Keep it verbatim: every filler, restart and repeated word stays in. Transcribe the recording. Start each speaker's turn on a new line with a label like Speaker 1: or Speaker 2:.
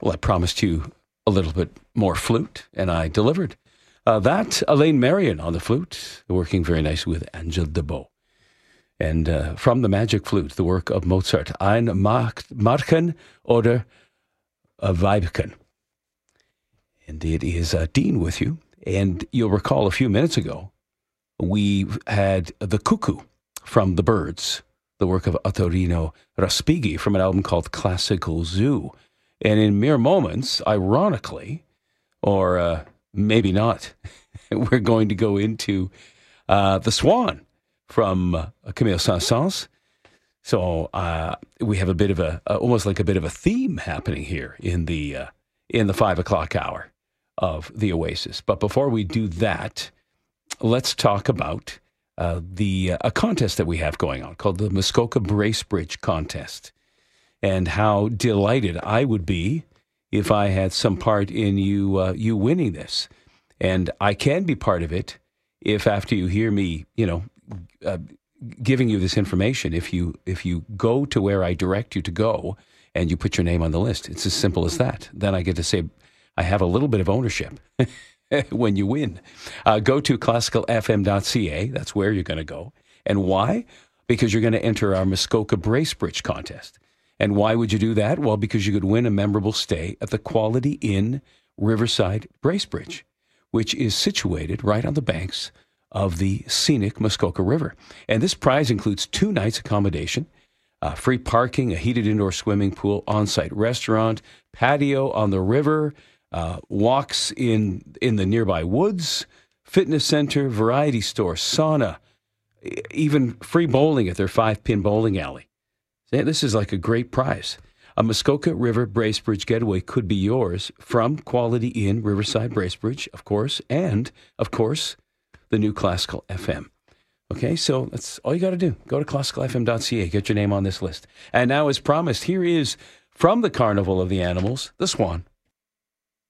Speaker 1: Well, I promised you a little bit more flute, and I delivered. Uh, that, Elaine Marion on the flute, working very nicely with Angel Debo. And uh, from the Magic Flute, the work of Mozart, Ein Märchen oder Weibchen. And it is uh, Dean with you. And you'll recall a few minutes ago, we had The Cuckoo from The Byrds, the work of Ottorino Respighi from an album called Classical Zoo. And in mere moments, ironically, or uh, maybe not, we're going to go into uh, The Swan from uh, Camille Saint-Saëns. So uh, we have a bit of a, uh, almost like a bit of a theme happening here in the uh, in the five o'clock hour of the Oasis. But before we do that, let's talk about uh, the uh, a contest that we have going on called the Muskoka Bracebridge Contest, and how delighted I would be if I had some part in you uh, you winning this. And I can be part of it if after you hear me, you know, uh, giving you this information, if you if you go to where I direct you to go and you put your name on the list. It's as simple as that. Then I get to say I have a little bit of ownership when you win. Uh, go to classical f m dot c a. That's where you're going to go. And why? Because you're going to enter our Muskoka Bracebridge Contest. And why would you do that? Well, because you could win a memorable stay at the Quality Inn Riverside Bracebridge, which is situated right on the banks of the scenic Muskoka River. And this prize includes two nights accommodation, uh, free parking, a heated indoor swimming pool, on-site restaurant, patio on the river, uh, walks in, in the nearby woods, fitness center, variety store, sauna, even free bowling at their five-pin bowling alley. This is like a great prize. A Muskoka River Bracebridge getaway could be yours from Quality Inn Riverside Bracebridge, of course, and, of course, the new Classical F M. Okay, so that's all you got to do. Go to classical f m dot c a, get your name on this list. And now, as promised, here is from the Carnival of the Animals, The Swan.